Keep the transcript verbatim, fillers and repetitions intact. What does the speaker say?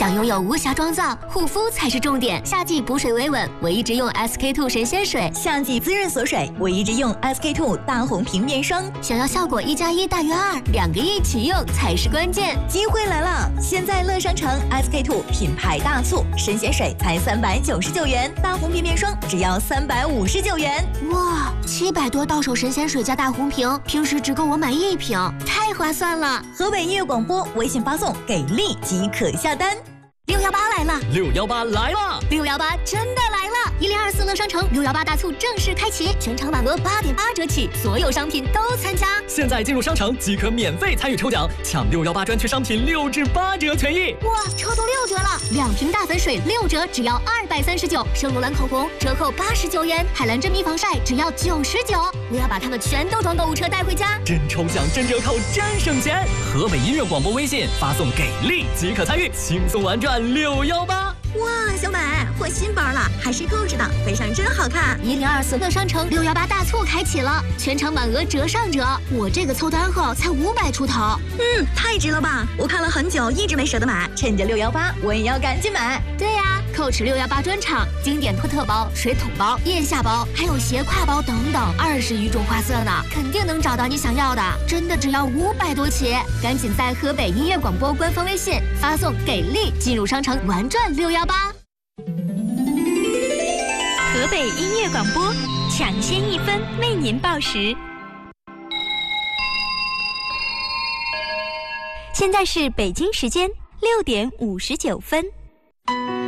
想拥有无瑕妆造，护肤才是重点。夏季补水维稳，我一直用 S K two 神仙水； 夏季滋润锁水，我一直用 S K two 大红瓶面霜。 想要效果一加一大于二，两个一起用才是关键。 机会来了！现在乐商城 S K two 品牌大促，神仙水才三百九十九元，大红瓶面霜只要三百五十九元。 哇，七百多到手神仙水加大红瓶，平时只够我买一瓶，太划算了！ 河北音乐广播微信发送给力即可下单。 六幺八来了！ 六幺八来了！ 六幺八真的来了！一零二四乐商城六幺八大促正式开启，全场满额八点八折起，所有商品都参加。 现在进入商城即可免费参与抽奖，抢六幺八专区商品六至八折权益。 哇，抽到六折了！两瓶大粉水六折，只要二百三十九；圣罗兰口红折扣八十九元；海蓝珍蜜防晒只要九十九。我要把它们全都装购物车带回家。 真抽奖，真折扣，真省钱！河北音乐广播微信发送给力即可参与，轻松玩转六幺八。 哇，小美换新包了，还是购置的，背上真好看。 一零二四乐商城六幺八大促开启了，全场满额折上折。我这个凑单后才五百出头， 嗯，太值了吧！我看了很久，一直没舍得买，趁着六幺八，我也要赶紧买。 对呀、啊、，Coach 六幺八专场，经典托特包、水桶包、腋下包，还有斜挎包等等，二十余种花色呢，肯定能找到你想要的。真的只要五百多起，赶紧在河北音乐广播官方微信发送给力，进入商城玩转六幺八。 河北音乐广播，抢先一分为您报时。现在是北京时间六点五十九分。